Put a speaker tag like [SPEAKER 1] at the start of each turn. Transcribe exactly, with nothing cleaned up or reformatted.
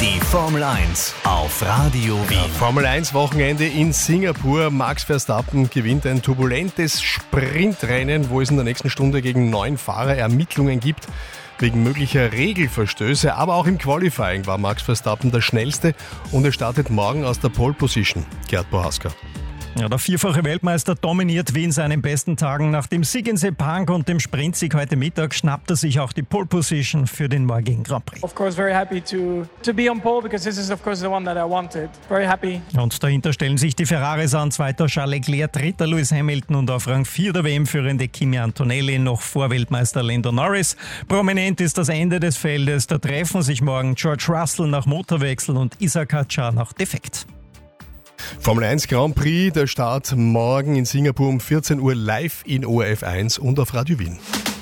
[SPEAKER 1] Die Formel eins auf Radio Wien.
[SPEAKER 2] Ja, Formel eins Wochenende in Singapur. Max Verstappen gewinnt ein turbulentes Sprintrennen, wo es in der nächsten Stunde gegen neun Fahrer Ermittlungen gibt wegen möglicher Regelverstöße. Aber auch im Qualifying war Max Verstappen der Schnellste und er startet morgen aus der Pole Position. Gerd Bohaska.
[SPEAKER 3] Ja, der vierfache Weltmeister dominiert wie in seinen besten Tagen. Nach dem Sieg in Sepang und dem Sprintsieg heute Mittag schnappt er sich auch die Pole Position für den morgigen Grand Prix.
[SPEAKER 4] Of course, very happy to to be on pole because this is of course the one that I wanted. Very happy.
[SPEAKER 3] Und dahinter stellen sich die Ferraris an. Zweiter Charles Leclerc, dritter Lewis Hamilton und auf Rang vier der W M-führende Kimi Antonelli, noch vor Weltmeister Lando Norris. Prominent ist das Ende des Feldes. Da treffen sich morgen George Russell nach Motorwechsel und Isaac Hadjar nach Defekt.
[SPEAKER 2] Formel eins Grand Prix, der Start morgen in Singapur um vierzehn Uhr live in O R F eins und auf Radio Wien.